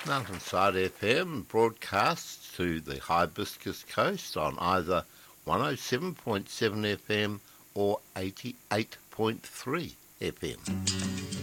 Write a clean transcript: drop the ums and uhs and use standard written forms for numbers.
Mountainside FM broadcasts to the Hibiscus Coast on either 107.7 FM or 88.3 FM.